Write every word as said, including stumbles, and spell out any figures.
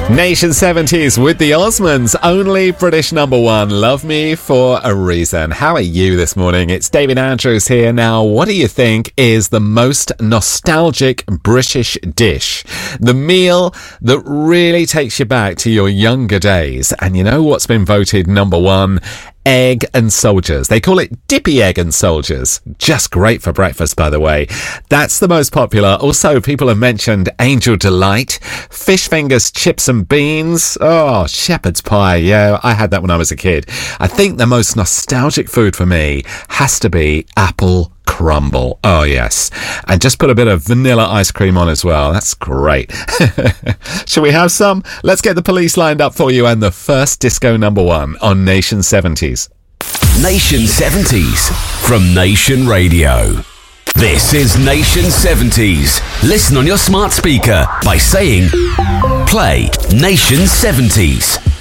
Nation seventies with the Osmonds, only British number one, Love Me for a Reason. How are you this morning? It's David Andrews here. Now, what do you think is the most nostalgic British dish? The meal that really takes you back to your younger days. And you know what's been voted number one? Egg and soldiers. They call it dippy egg and soldiers. Just great for breakfast, by the way. That's the most popular. Also, people have mentioned Angel Delight, fish fingers, chips and beans. Oh, shepherd's pie. Yeah, I had that when I was a kid. I think the most nostalgic food for me has to be apple crumble. Oh, yes. And just put a bit of vanilla ice cream on as well. That's great. Shall we have some? Let's get the police lined up for you and the first disco number one on Nation seventies. Nation seventies from Nation Radio. This is Nation seventies. Listen on your smart speaker by saying, play Nation seventies.